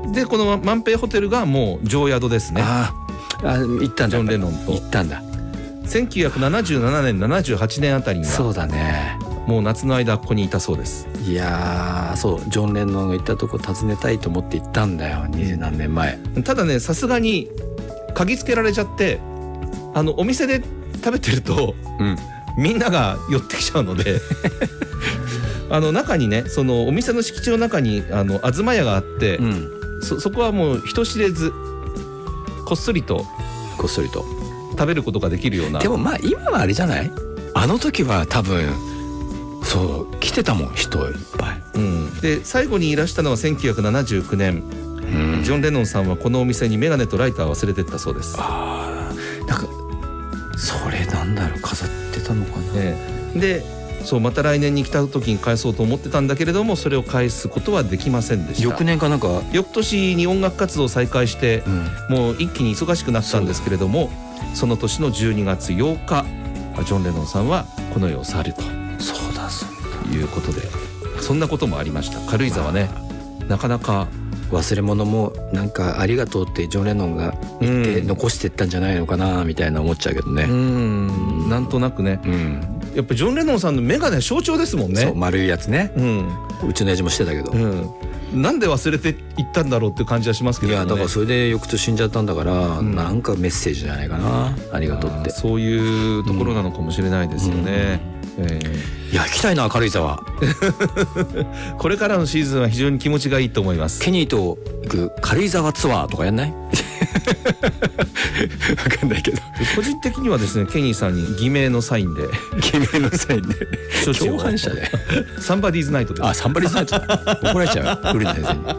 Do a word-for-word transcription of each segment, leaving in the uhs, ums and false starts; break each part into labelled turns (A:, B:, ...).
A: でこの万平ホテルがもう定宿ですね。
B: ああ、行ったんだ。
A: ジョン・レノンと
B: 行ったんだ。
A: せんきゅうひゃくななじゅうななねんななじゅうはちねんあたりには
B: そうだね、
A: もう夏の間ここにいたそうです。
B: いやー、そうジョン・レノンが行ったとこ訪ねたいと思って行ったんだよ、二十何年前。
A: ただね、さすがに鍵つけられちゃって、あのお店で食べてると、うん、みんなが寄ってきちゃうのであの中にね、そのお店の敷地の中にあの東屋があって、うん、そ, そこはもう人知れずこっそりと
B: こっそりと
A: 食べることができるような。
B: でもまあ今はあれじゃない、あの時は多分そう来てたもん、人いっぱい、
A: うん、で最後にいらしたのはせんきゅうひゃくななじゅうきゅうねん、うん、ジョン・レノンさんはこのお店にメガネとライターを忘れてったそうです。
B: ああ、なんかそれなんだろう、飾ってたのかな、
A: ね、でそうまた来年に来た時に返そうと思ってたんだけれども、それを返すことはできませんでした。
B: 翌年かなんか
A: 翌年に音楽活動を再開して、うん、もう一気に忙しくなったんですけれども、 そ, その年のじゅうにがつようかジョン・レノンさんはこの世を去ると。
B: そうだそうだ
A: いうことで、そんなこともありました。軽井沢ね、なかなか
B: 忘れ物もなんかありがとうってジョン・レノンが言って残してったんじゃないのかなみたいな思っちゃうけどね。
A: うん、なんとなくね、うん、やっぱジョン・レノンさんのメガネ象徴ですもんね。
B: そう丸いやつね、うん、うちの親父もしてたけど、
A: うん、なんで忘れていったんだろうっていう感じはしますけどね。
B: いやだからそれで翌年死んじゃったんだから、うん、なんかメッセージじゃないかな、ありがとうって。
A: そういうところなのかもしれないですよね、うんうん、え
B: ー、いや行きたいな軽井沢
A: これからのシーズンは非常に気持ちがいいと思います。
B: ケニーと行く軽井沢ツアーとかやんない分かんないけど、
A: 個人的にはですね、ケニーさんに偽名のサインで
B: 偽名のサインで共犯者で
A: サンバディーズナイトです。
B: あ、サンバディーズナイト怒られちゃう古田先生に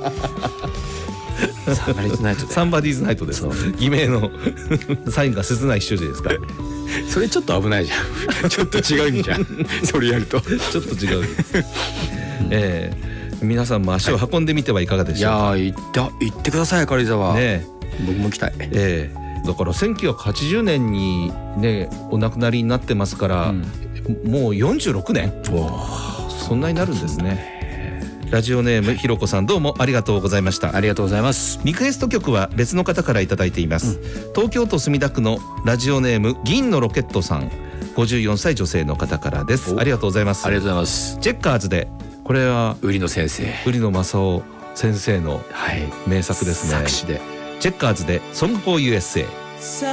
B: サンバディーズナイトで
A: サンバディーズナイトです。偽名のサインが切ない主人ですから
B: それちょっと危ないじゃんちょっと違うんじゃんそれやると
A: ちょっと違う、えー、皆さんも足を運んでみてはいかがでしょうか。
B: はい、いや行った行ってください軽井沢、ね、僕も来たい、え
A: ー、だからせんきゅうひゃくはちじゅうねんにねお亡くなりになってますから、うん、もうよんじゅうろくねん、そんなになるんですね。ラジオネームひろこさん、どうもありがとうございました。
B: ありがとうございます。
A: リクエスト曲は別の方からいただいています、うん、東京都墨田区のラジオネーム銀のロケットさん、ごじゅうよんさい女性の方からです。ありがとうございます。
B: ありがとうございます。
A: チェッカーズで、これは
B: 売野先生
A: 売野正夫先生の名作ですね、
B: はい、作詞で
A: チェッカーズで Song for ユーエスエー。